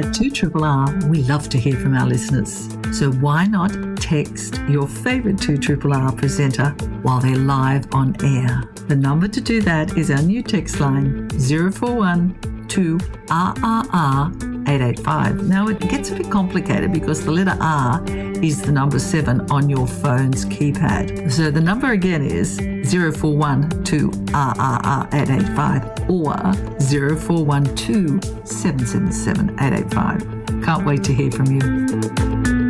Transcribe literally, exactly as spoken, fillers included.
At two R R R, we love to hear from our listeners. So why not text your favourite two R R R presenter while they're live on air? The number to do that is our new text line, zero four one two R R R eight eight five. Now, it gets a bit complicated because the letter R is the number seven on your phone's keypad. So the number again is zero four one two R R R eight eight five or zero four one two seven seven seven eight eight five. Can't wait to hear from you.